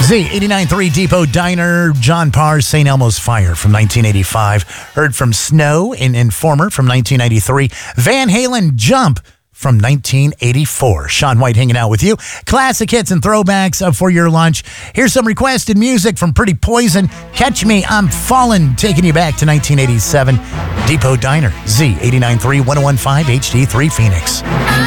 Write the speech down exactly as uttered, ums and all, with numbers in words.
Z eighty-nine point three Depot Diner, John Parr's Saint Elmo's Fire from nineteen eighty-five. Heard from Snow in Informer from nineteen ninety-three. Van Halen, Jump from nineteen eighty-four. Sean White hanging out with you. Classic hits and throwbacks uh, for your lunch. Here's some requested music from Pretty Poison. Catch Me, I'm Falling, taking you back to nineteen eighty-seven. Depot Diner, Z eighty-nine point three, ten fifteen H D three Phoenix.